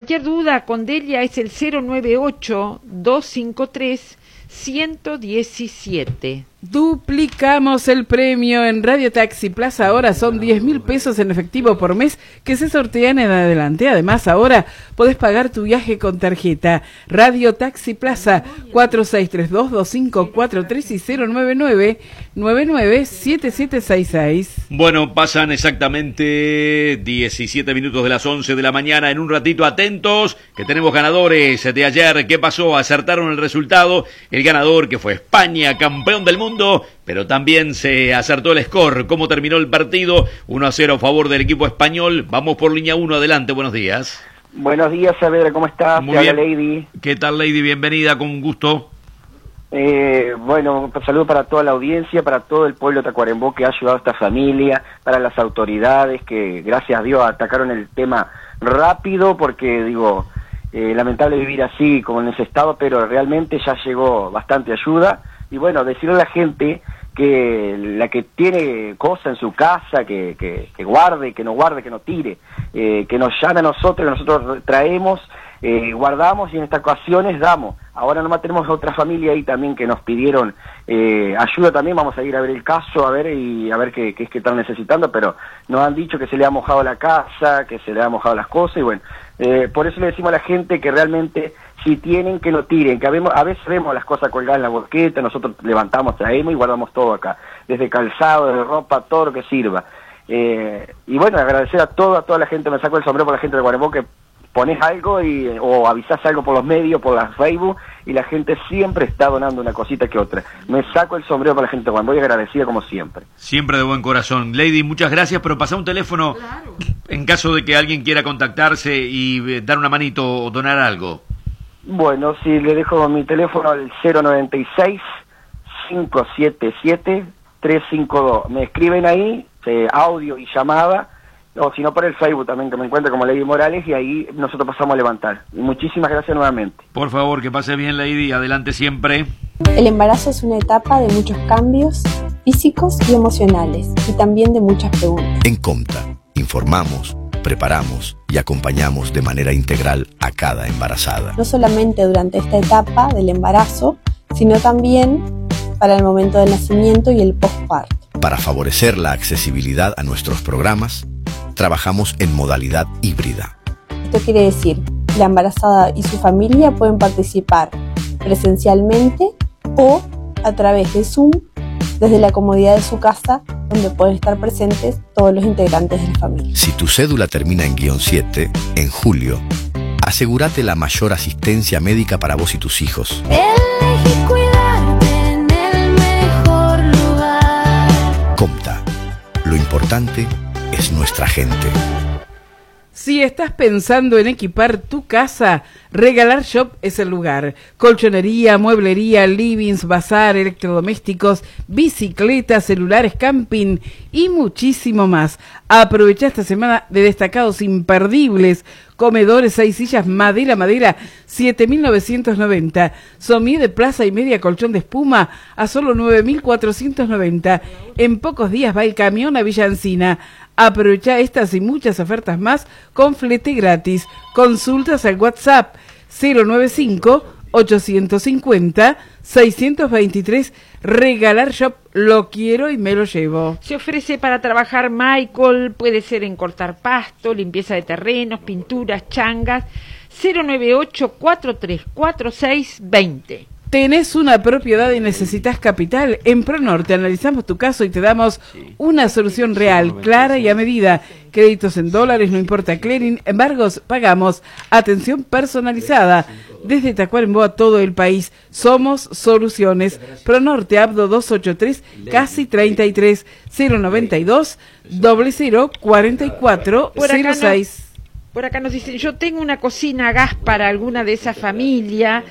Cualquier duda con Delia es el 098-253-117. Duplicamos el premio en Radio Taxi Plaza. Ahora son 10.000 pesos en efectivo por mes que se sortean en adelante. Además, ahora podés pagar tu viaje con tarjeta. Radio Taxi Plaza 46322543 y 099-997766. Bueno, pasan exactamente 17 minutos de las 11 de la mañana. En un ratito, atentos, que tenemos ganadores de ayer. ¿Qué pasó? Acertaron el resultado. El ganador, que fue España, campeón del mundo, pero también se acertó el score. ¿Cómo terminó el partido? 1-0 a favor del equipo español. Vamos por línea 1, adelante, buenos días. Buenos días, Saavedra, ¿cómo estás? Muy bien. Lady. ¿Qué tal, Lady? Bienvenida, con gusto. Bueno, un saludo para toda la audiencia, para todo el pueblo de Tacuarembó que ha ayudado a esta familia, para las autoridades que, gracias a Dios, atacaron el tema rápido, porque, digo, lamentable vivir así, como en ese estado, pero realmente ya llegó bastante ayuda. Y bueno, decirle a la gente que la que tiene cosas en su casa, que guarde, que no guarde, que no tire, que nos llame a nosotros, que nosotros traemos, guardamos y en estas ocasiones damos. Ahora nomás tenemos otra familia ahí también que nos pidieron ayuda también. Vamos a ir a ver el caso, a ver qué es que están necesitando, pero nos han dicho que se le ha mojado la casa, que se le ha mojado las cosas y bueno, por eso le decimos a la gente que realmente si tienen, que lo tiren, que a veces vemos las cosas colgadas en la boqueta, nosotros levantamos, traemos y guardamos todo acá, desde calzado, desde ropa, todo lo que sirva. Y bueno, agradecer a toda la gente, me saco el sombrero por la gente de Tacuarembó, que pones algo o avisás algo por los medios, por las Facebook, y la gente siempre está donando una cosita que otra. Me saco el sombrero por la gente de Tacuarembó y agradecida como siempre. Siempre de buen corazón. Lady, muchas gracias, pero pasá un teléfono, claro, en caso de que alguien quiera contactarse y dar una manito o donar algo. Bueno, si le dejo mi teléfono al 096-577-352. Me escriben ahí, audio y llamada, o si no por el Facebook también, que me encuentra como Lady Morales, y ahí nosotros pasamos a levantar. Y muchísimas gracias nuevamente. Por favor, que pase bien, Lady, adelante siempre. El embarazo es una etapa de muchos cambios físicos y emocionales, y también de muchas preguntas. En Comta, informamos, preparamos y acompañamos de manera integral a cada embarazada. No solamente durante esta etapa del embarazo, sino también para el momento del nacimiento y el postparto. Para favorecer la accesibilidad a nuestros programas, trabajamos en modalidad híbrida. Esto quiere decir que la embarazada y su familia pueden participar presencialmente o a través de Zoom, desde la comodidad de su casa, donde pueden estar presentes todos los integrantes de la familia. Si tu cédula termina en -7, en julio, asegúrate la mayor asistencia médica para vos y tus hijos. Elegí cuidarte en el mejor lugar. Comta, lo importante es nuestra gente. Si estás pensando en equipar tu casa, Regalar Shop es el lugar. Colchonería, mueblería, livings, bazar, electrodomésticos, bicicletas, celulares, camping y muchísimo más. Aprovecha esta semana de destacados imperdibles. Comedores, 6 sillas, madera, 7.990. Sommier de plaza y media, colchón de espuma a solo 9.490. En pocos días va el camión a Villa Encina. Aprovecha estas y muchas ofertas más con flete gratis. Consultas al WhatsApp 095-850-623. Regalar Shop, lo quiero y me lo llevo. Se ofrece para trabajar Michael, puede ser en cortar pasto, limpieza de terrenos, pinturas, changas. 098-434620. ¿Tenés una propiedad y necesitas capital? En ProNorte analizamos tu caso y te damos una solución real, clara y a medida. Créditos en dólares, no importa clearing, embargos, pagamos. Atención personalizada. Desde Tacuarembó a todo el país, somos soluciones. ProNorte, Abdo 283, casi 33, 092 0044 06. Por acá nos dicen, yo tengo una cocina a gas para alguna de esa familia,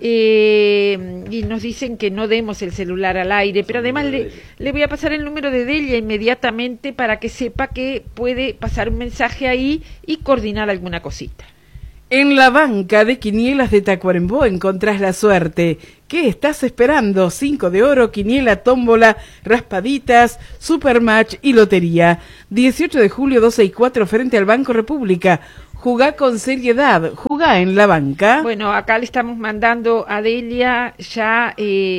y nos dicen que no demos el celular al aire, pero además le voy a pasar el número de Delia inmediatamente para que sepa que puede pasar un mensaje ahí y coordinar alguna cosita. En la banca de quinielas de Tacuarembó encontrás la suerte. ¿Qué estás esperando? 5 de oro, quiniela, tómbola, raspaditas, supermatch y lotería. 18 de julio, 12 y 4, frente al Banco República. Jugá con seriedad. Oruga en la banca. Bueno, acá le estamos mandando a Delia ya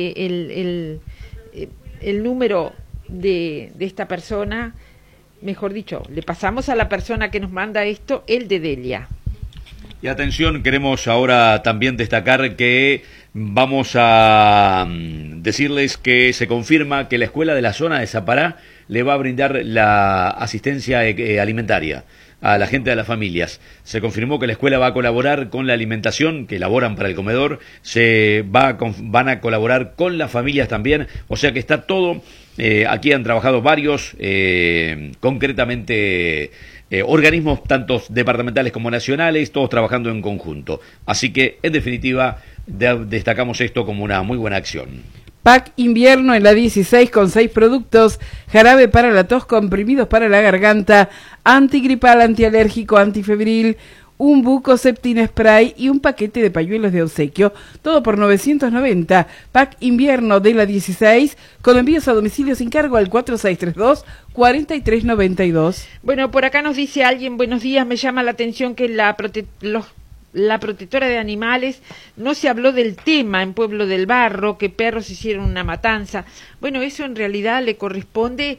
el número de esta persona, mejor dicho, le pasamos a la persona que nos manda esto, el de Delia. Y atención, queremos ahora también destacar que vamos a decirles que se confirma que la escuela de la zona de Zapará le va a brindar la asistencia alimentaria a la gente de las familias. Se confirmó que la escuela va a colaborar con la alimentación que elaboran para el comedor, van a colaborar con las familias también, o sea que está todo, aquí han trabajado varios, concretamente organismos tanto departamentales como nacionales, todos trabajando en conjunto. Así que, en definitiva, destacamos esto como una muy buena acción. Pack invierno en la 16 con 6 productos, jarabe para la tos, comprimidos para la garganta, antigripal, antialérgico, antifebril, un buco septin spray y un paquete de pañuelos de obsequio, todo por 990. Pack invierno de la 16 con envíos a domicilio sin cargo al 4632-4392. Bueno, por acá nos dice alguien, buenos días, me llama la atención que la protectora de animales, no se habló del tema en Pueblo del Barro, que perros hicieron una matanza. Bueno, eso en realidad le corresponde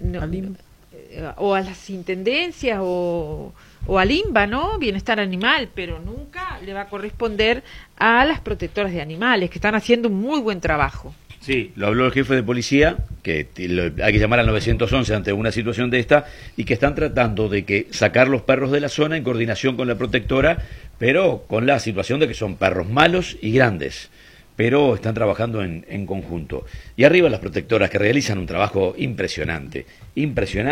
o a las intendencias o al INBA, ¿no? Bienestar Animal, pero nunca le va a corresponder a las protectoras de animales, que están haciendo un muy buen trabajo. Sí, lo habló el jefe de policía, que hay que llamar al 911 ante una situación de esta, y que están tratando de que sacar los perros de la zona en coordinación con la protectora, pero con la situación de que son perros malos y grandes, pero están trabajando en conjunto. Y arriba las protectoras que realizan un trabajo impresionante, y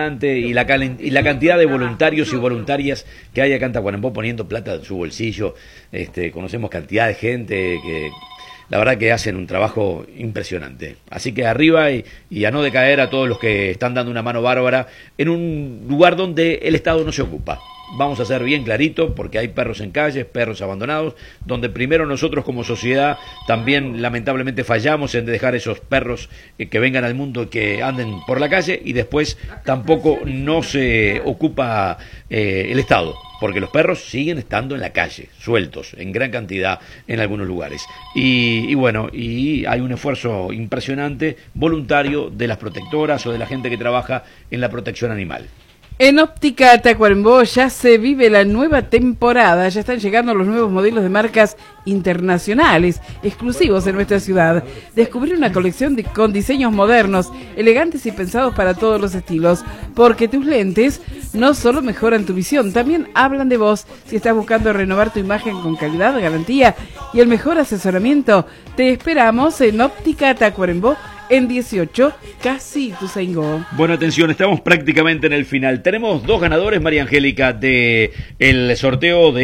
la cantidad de voluntarios y voluntarias que hay acá en Tacuarembó poniendo plata en su bolsillo. Conocemos cantidad de gente que la verdad que hacen un trabajo impresionante. Así que arriba y a no decaer a todos los que están dando una mano bárbara en un lugar donde el Estado no se ocupa. Vamos a ser bien clarito, porque hay perros en calles, perros abandonados, donde primero nosotros como sociedad también lamentablemente fallamos en dejar esos perros que vengan al mundo, que anden por la calle, y después tampoco no se ocupa el Estado, porque los perros siguen estando en la calle, sueltos, en gran cantidad en algunos lugares. Y bueno, y hay un esfuerzo impresionante, voluntario, de las protectoras o de la gente que trabaja en la protección animal. En Óptica Tacuarembó ya se vive la nueva temporada, ya están llegando los nuevos modelos de marcas internacionales, exclusivos en nuestra ciudad. Descubrir una colección con diseños modernos, elegantes y pensados para todos los estilos, porque tus lentes no solo mejoran tu visión, también hablan de vos. Si estás buscando renovar tu imagen con calidad, garantía y el mejor asesoramiento, te esperamos en Óptica Tacuarembó, en 18, casi Ituzaingó. Bueno, atención, estamos prácticamente en el final. Tenemos 2 ganadores, María Angélica, de el sorteo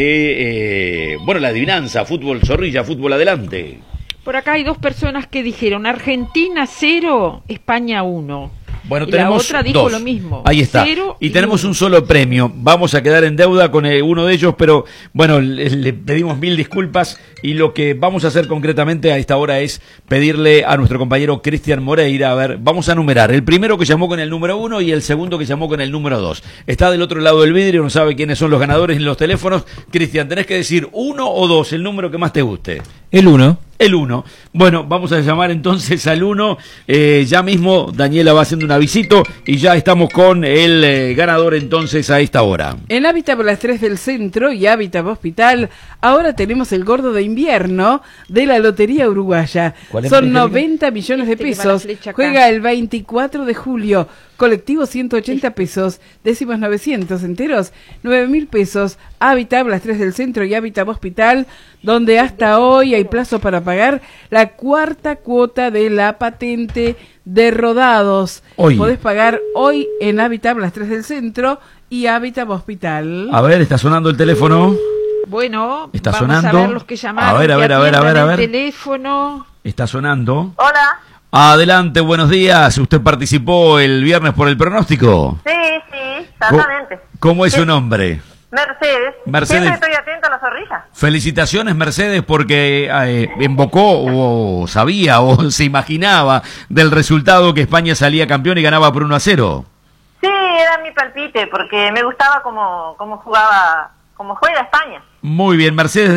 de, la adivinanza, fútbol zorrilla, fútbol adelante. Por acá hay 2 personas que dijeron Argentina 0, España 1. Bueno, y tenemos la otra dijo 2. lo mismo. Ahí está. Y tenemos un solo premio. Vamos a quedar en deuda con uno de ellos, pero bueno, le pedimos 1000 disculpas, y lo que vamos a hacer concretamente a esta hora es pedirle a nuestro compañero Cristian Moreira, a ver, vamos a numerar el primero que llamó con el número 1 y el segundo que llamó con el número 2. Está del otro lado del vidrio, no sabe quiénes son los ganadores en los teléfonos. Cristian, tenés que decir 1 o 2, el número que más te guste. El 1. El 1. Bueno, vamos a llamar entonces al 1. Ya mismo Daniela va haciendo un avisito y ya estamos con el ganador entonces a esta hora. En Hábitat Las 3 del Centro y Hábitat Hospital, ahora tenemos el gordo de invierno de la Lotería Uruguaya. Son 90 millones de pesos. Juega el 24 de julio. Colectivo 180 pesos, décimos 900, enteros 9.000 pesos. Hábitat Las 3 del Centro y Hábitat Hospital, donde hasta hoy hay plazo para pagar la 4ª cuota de la patente de rodados. Hoy. Podés pagar hoy en Hábitat Las 3 del Centro y Hábitat Hospital. A ver, está sonando el teléfono. Bueno, está vamos sonando. a ver los que llamaron. A ver. El teléfono. Está sonando. Hola. Adelante, buenos días. ¿Usted participó el viernes por el pronóstico? Sí, exactamente. ¿Cómo es su nombre? Mercedes. Siempre estoy atenta a la zorrilla. Felicitaciones, Mercedes, porque invocó o sabía o se imaginaba del resultado que España salía campeón y ganaba por 1-0. Sí, era mi palpite, porque me gustaba cómo juega España. Muy bien, Mercedes.